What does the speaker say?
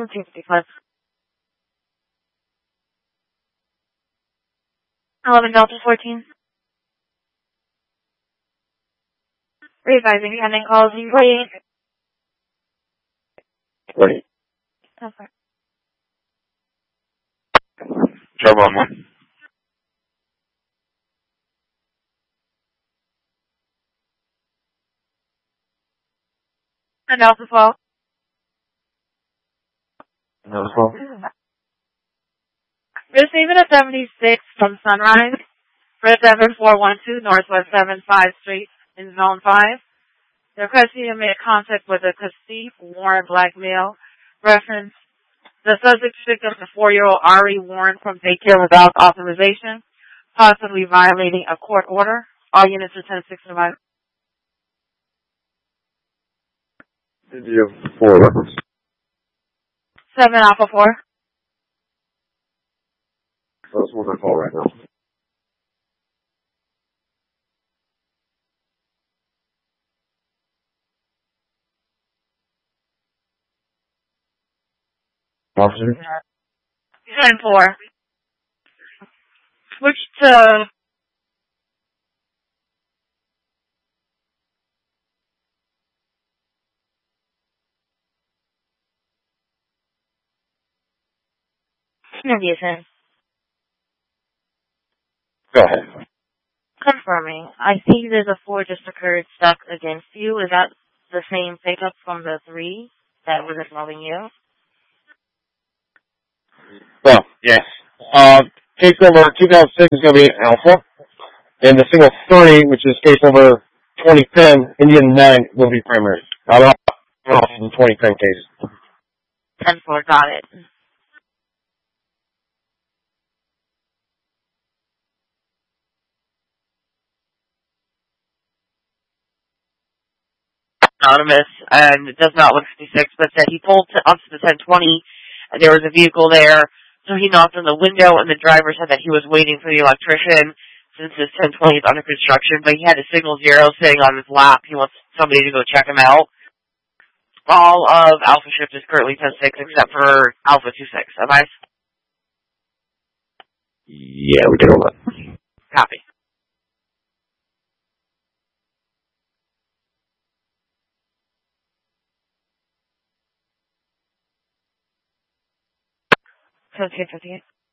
1755. 11 Delta 14. Readvising pending calls. Wait. Ready. Okay. Trouble on one. And Delta 12. Another 12. Receiving a 76 from Sunrise. For 7412 Northwest 75th Street in Zone 5. The request you made contact with a Cassie Warren black male. Reference the subject victim, the 4-year-old Ari Warren from daycare without authorization, possibly violating a court order. All units are 1065. Did you have 4 records? 7 Alpha 4. That's what I call right now. Officer? 10-4. Switch to Yes, Go ahead. confirming. I see there's a 4 just occurred stuck against you. Is that the same pickup from the 3 that was involving you? Well, yes. Case number 2006 is going to be Alpha. And the single 3, which is case number 2010, Indian 9, will be primary. I'm off the 2010 case. 10-4, got it. Anonymous, and it does not look 56, but said he pulled up to the 1020, and there was a vehicle there, so he knocked on the window, and the driver said that he was waiting for the electrician, since this 1020 is under construction, but he had a signal 0 sitting on his lap. He wants somebody to go check him out. All of Alpha Shift is currently 10-6, except for Alpha 2-6. Am I? Yeah, we did all that. Copy. So 10-58.